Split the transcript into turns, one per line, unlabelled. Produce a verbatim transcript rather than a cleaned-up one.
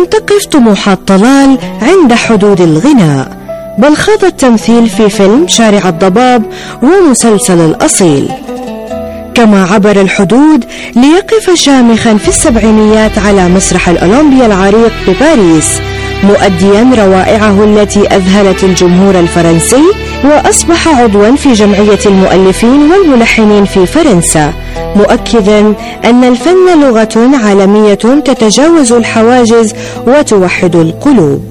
لم تقف طموحات طلال عند حدود الغناء، بل خاض التمثيل في فيلم شارع الضباب ومسلسل الأصيل، كما عبر الحدود ليقف شامخا في السبعينيات على مسرح الأولمبيا العريق بباريس، مؤديا روائعه التي أذهلت الجمهور الفرنسي، وأصبح عضوا في جمعية المؤلفين والملحنين في فرنسا، مؤكدا أن الفن لغة عالمية تتجاوز الحواجز وتوحد القلوب.